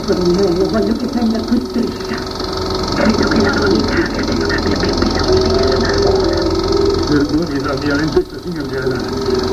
con un uomo, voglio che prenda qui striscia. Credo che la tua vita adesso non abbia più bisogno di nessuna scusa. Perdoni la mia lentezza, signor generale.